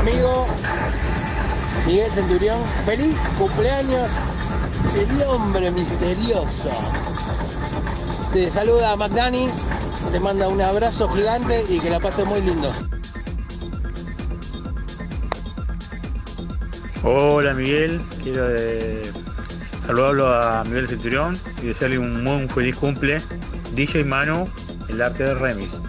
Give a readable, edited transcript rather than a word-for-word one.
amigo Miguel Centurión. ¡Feliz cumpleaños! El hombre misterioso. Te saluda McDani, te manda un abrazo gigante y que la pases muy lindo. Hola Miguel, quiero saludarlo a Miguel Centurión y desearle un muy feliz cumple. DJ Manu, el arte del remix.